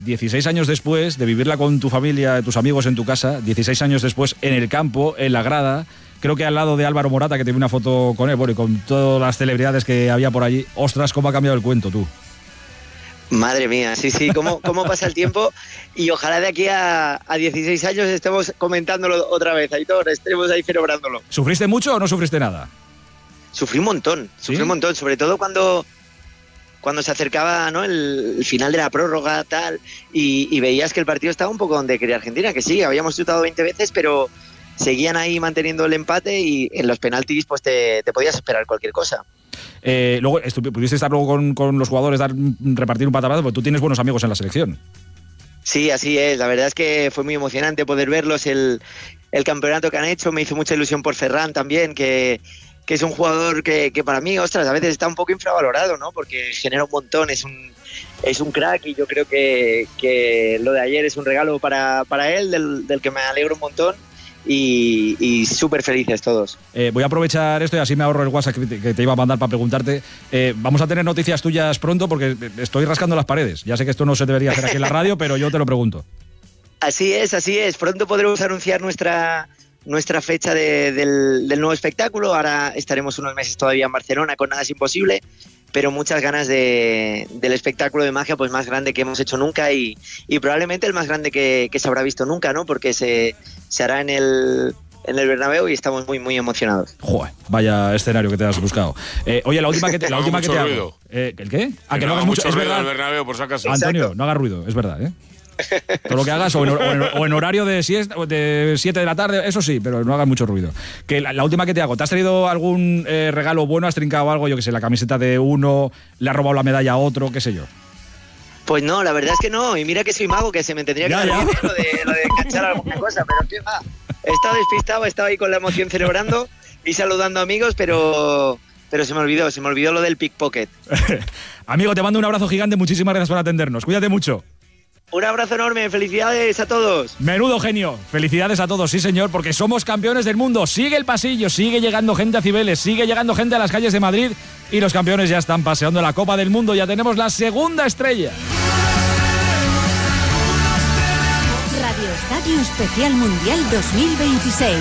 16 años después de vivirla con tu familia, tus amigos en tu casa, 16 años después en el campo, en la grada, creo que al lado de Álvaro Morata, que te vi una foto con él, bueno, y con todas las celebridades que había por allí. Ostras, cómo ha cambiado el cuento, tú. Madre mía, sí, cómo pasa el tiempo, y ojalá de aquí a 16 años estemos comentándolo otra vez, Aitor, estemos ahí celebrándolo. ¿Sufriste mucho o no sufriste nada? Sufrí un montón, sobre todo cuando se acercaba, ¿no?, el final de la prórroga, tal, y veías que el partido estaba un poco donde quería Argentina, que sí, habíamos chutado 20 veces, pero seguían ahí manteniendo el empate, y en los penaltis pues te podías esperar cualquier cosa. Luego pudiste estar luego con los jugadores, repartir un patabazo, porque tú tienes buenos amigos en la selección. Sí, así es, la verdad es que fue muy emocionante poder verlos, el campeonato que han hecho. Me hizo mucha ilusión por Ferran también, que es un jugador que para mí, ostras, a veces está un poco infravalorado, ¿no? Porque genera un montón, es un crack, y yo creo que lo de ayer es un regalo para él, del que me alegro un montón, y súper felices todos. Voy a aprovechar esto y así me ahorro el WhatsApp que te iba a mandar para preguntarte. Vamos a tener noticias tuyas pronto, porque estoy rascando las paredes. Ya sé que esto no se debería hacer aquí en la radio, pero yo te lo pregunto. Así es. Pronto podremos anunciar nuestra fecha del nuevo espectáculo. Ahora estaremos unos meses todavía en Barcelona con Nada es Imposible, pero muchas ganas del espectáculo de magia pues más grande que hemos hecho nunca, y probablemente el más grande que se habrá visto nunca, ¿no? Porque se hará en el Bernabéu, y estamos muy, muy emocionados. Joder, vaya escenario que te has buscado. Oye, la última que te hago. ¿El qué? Que no hagas mucho ruido, es verdad. el Bernabéu, por si acaso. Antonio, no hagas ruido, es verdad, ¿eh? Todo lo que hagas, o en horario de siesta, de 7 de la tarde, eso sí, pero no hagas mucho ruido. Que la última que te hago, ¿te has traído algún regalo bueno? ¿Has trincado algo? Yo que sé, la camiseta de uno, le has robado la medalla a otro, qué sé yo. Pues no, la verdad es que no, y mira que soy mago, que se me tendría que dar bien lo de enganchar alguna cosa, pero qué va. He estado despistado, he estado ahí con la emoción celebrando y saludando amigos, pero se me olvidó lo del pickpocket. Amigo, te mando un abrazo gigante, muchísimas gracias por atendernos, cuídate mucho. Un abrazo enorme, felicidades a todos. Menudo genio, felicidades a todos, sí señor, porque somos campeones del mundo. Sigue el pasillo, sigue llegando gente a Cibeles, sigue llegando gente a las calles de Madrid, y los campeones ya están paseando la Copa del Mundo. Ya tenemos la segunda estrella. Radio Estadio Especial Mundial 2026.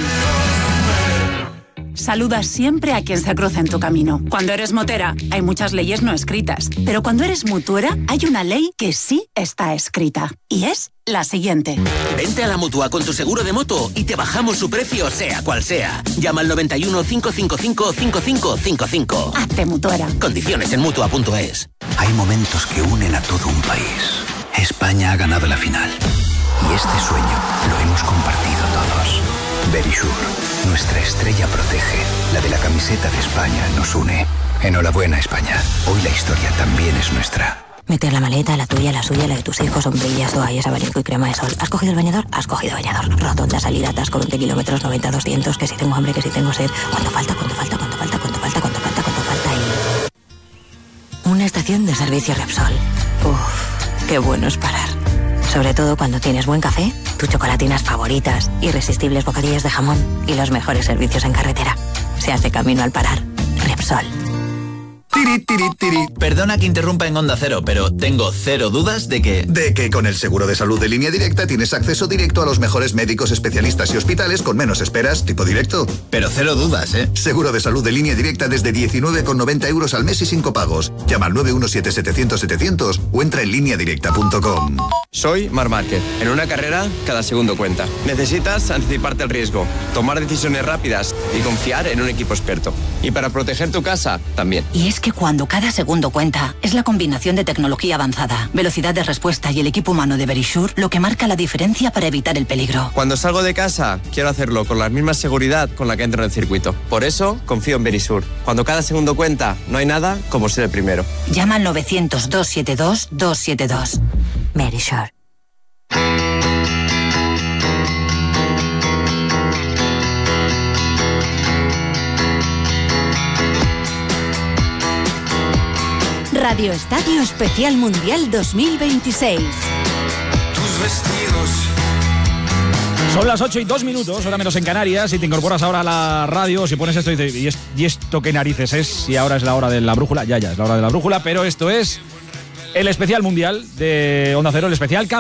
Saludas siempre a quien se cruza en tu camino. Cuando eres motera, hay muchas leyes no escritas. Pero cuando eres mutuera, hay una ley que sí está escrita. Y es la siguiente. Vente a la Mutua con tu seguro de moto y te bajamos su precio, sea cual sea. Llama al 91 555 5555. Hazte mutuera. Condiciones en Mutua.es. Hay momentos que unen a todo un país. España ha ganado la final. Y este sueño lo hemos compartido todos. Verisur, nuestra estrella protege. La de la camiseta de España nos une. Enhorabuena, España. Hoy la historia también es nuestra. Meter la maleta, la tuya, la suya, la de tus hijos, sombrillas, toallas, abanico y crema de sol. ¿Has cogido el bañador? Has cogido bañador. Rotonda, salida, atasco, 20 kilómetros, 90, 200, que si tengo hambre, que si tengo sed. ¿Cuánto falta y...? Una estación de servicio Repsol. Uf, qué bueno es parar. Sobre todo cuando tienes buen café, tus chocolatinas favoritas, irresistibles bocadillos de jamón y los mejores servicios en carretera. Se hace camino al parar. Repsol. Tiri, tiri, tiri. Perdona que interrumpa en Onda Cero, pero tengo cero dudas de que con el seguro de salud de Línea Directa tienes acceso directo a los mejores médicos, especialistas y hospitales con menos esperas, tipo directo. Pero cero dudas, ¿eh? Seguro de salud de Línea Directa desde 19,90 euros al mes y 5 pagos. Llama al 917-700-700 o entra en lineadirecta.com. Soy Marc Márquez. En una carrera, cada segundo cuenta. Necesitas anticiparte al riesgo, tomar decisiones rápidas y confiar en un equipo experto. Y para proteger tu casa, también. Y es que cuando cada segundo cuenta, es la combinación de tecnología avanzada, velocidad de respuesta y el equipo humano de Verisur lo que marca la diferencia para evitar el peligro. Cuando salgo de casa, quiero hacerlo con la misma seguridad con la que entro en el circuito. Por eso, confío en Verisur. Cuando cada segundo cuenta, no hay nada como ser el primero. Llama al 900-272-272. Verisur. Radio Estadio Especial Mundial 2026. Tus vestidos. Son las 8:02, hora menos en Canarias. Si te incorporas ahora a la radio, si pones esto y dices, ¿y esto qué narices es? Si ahora es la hora de la brújula, ya es la hora de la brújula, pero esto es El especial mundial de Onda Cero, el especial